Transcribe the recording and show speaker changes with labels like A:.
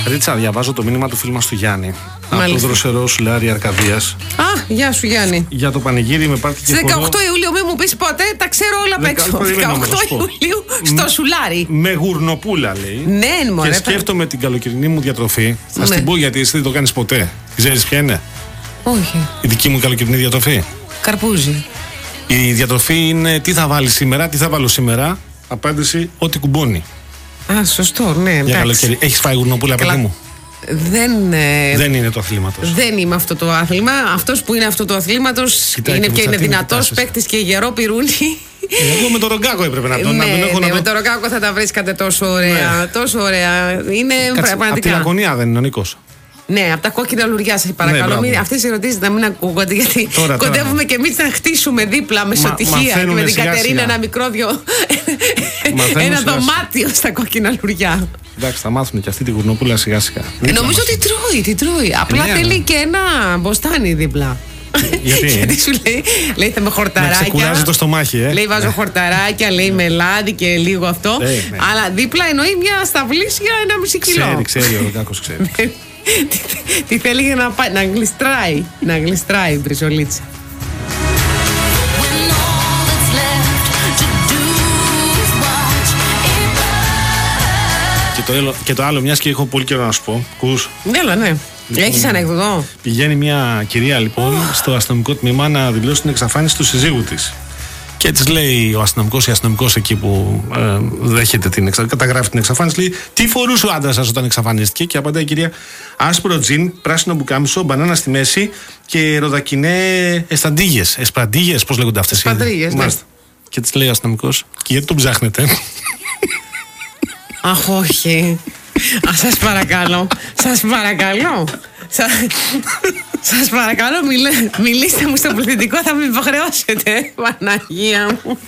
A: Ρίτσα, διαβάζω το μήνυμα του φίλου μας του Γιάννη. Από το δροσερό Σουλάρι Αρκαδίας.
B: Α, γεια σου Γιάννη.
A: Για το πανηγύρι με πάρτι και
B: 18 Ιουλίου, μην μου πεις ποτέ, τα ξέρω όλα απ' έξω. 18 Ιουλίου στο Σουλάρι.
A: Με γουρνοπούλα λέει.
B: Ναι, μωρέ.
A: Και σκέφτομαι την καλοκαιρινή μου διατροφή. Θα στην πω γιατί εσύ δεν το κάνεις ποτέ. Ξέρεις ποια είναι?
B: Όχι.
A: Η δική μου καλοκαιρινή διατροφή.
B: Καρπούζι.
A: Η διατροφή είναι τι θα βάλεις σήμερα, τι θα βάλω σήμερα. Απάντηση, ό,τι κουμπώνει.
B: Α, σωστό, ναι.
A: Για καλοκαίρι. Έχεις φάει γουρνοπούλα, παιδί μου?
B: Δεν
A: είναι το αθλήματος.
B: Δεν είμαι αυτό το άθλημα. Αυτός που είναι αυτό το αθλήματος είναι και είναι δυνατός παίκτης και γερό πυρούνι.
A: Εγώ με το Ρογκάκο έπρεπε να τον έχω.
B: Ναι, με το Ρογκάκο θα τα βρίσκατε τόσο ωραία. Τόσο ωραία. Είναι πραγματικά.
A: Από τη Λακωνία δεν είναι ο Νίκος?
B: Ναι, από τα κόκκινα λουριά σας παρακαλώ. Αυτές οι ερωτήσεις να μην ακούγονται, γιατί κοντεύουμε και εμείς να χτίσουμε δίπλα μεσοτυχία και με την Κατερίνα ένα μικρό ένα δωμάτιο στα κόκκινα λουριά.
A: Εντάξει, θα μάθουν και αυτή τη γουρνοπούλα σιγά σιγά.
B: Νομίζω ότι τρώει. Απλά θέλει και ένα μποστάνι δίπλα.
A: Γιατί
B: σου λέει θα με χορταράκια.
A: Να ξεκουράζει το στομάχι,
B: Λέει βάζω χορταράκια, λέει με λάδι και λίγο αυτό. Αλλά δίπλα εννοεί μια σταυλίσια 1,5 κιλό.
A: Ξέρει, ο Ρογκάκος ξέρει.
B: Τι θέλει για να γλιστράει η μπριζολίτσα.
A: Και το άλλο, μιας και έχω πολύ καιρό να σου πω.
B: Έλα, ναι. Έχεις ανεκδοτό?
A: Πηγαίνει μια κυρία λοιπόν στο αστυνομικό τμήμα να δηλώσει την εξαφάνιση του συζύγου της. Και της λέει ο αστυνομικός εκεί που δέχεται καταγράφει την εξαφάνιση, λέει τι φορούσε ο άντρας σας όταν εξαφανίστηκε? Και απαντάει η κυρία, άσπρο τζιν, πράσινο μπουκάμισο, μπανάνα στη μέση και ροδακινέ εσπραντίγες, πώς λέγονται αυτές?
B: Εσπραντίγες, ναι.
A: Και της λέει ο αστυνομικός, και γιατί τον ψάχνετε?
B: Αχ, όχι. Σας παρακαλώ. Σας παρακαλώ, μιλήστε μου στο πληθυντικό, θα με υποχρεώσετε. Παναγία μου.